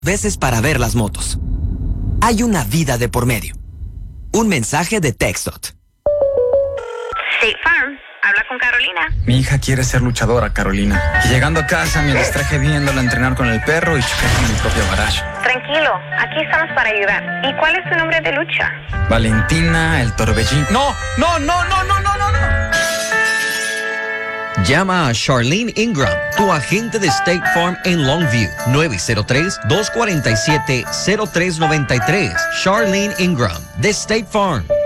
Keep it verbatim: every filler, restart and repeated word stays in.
veces para ver las motos. Hay una vida de por medio. Un mensaje de TxDOT. State Farm, habla con Carolina. Mi hija quiere ser luchadora, Carolina. Y llegando a casa me distraje viéndola entrenar con el perro y choqué con mi propio garage. Tranquilo, aquí estamos para ayudar. ¿Y cuál es tu nombre de lucha? Valentina, el Torbellín. ¡No! ¡No, no, no, no, no, no! no! Llama a Charlene Ingram, tu agente de State Farm en Longview, nueve cero tres, dos cuatro siete, cero tres nueve tres. Charlene Ingram, de State Farm.